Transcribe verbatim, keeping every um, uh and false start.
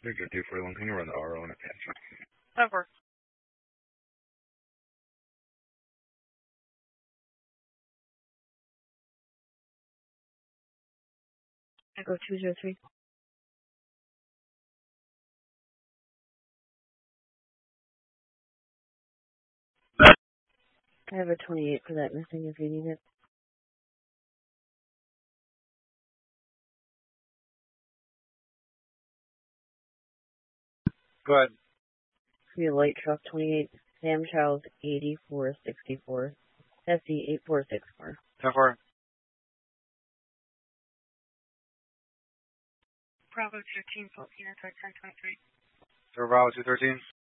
Victor two forty-one, can you run the R O and attention? Over. Echo two zero three. I have a twenty-eight for that missing if you need it. Go ahead. Be a light truck twenty-eight. Sam Childs eighty-four sixty-four. S C eight four six four. ten four. Bravo thirteen, fourteen, ten twenty-three. Bravo two thirteen.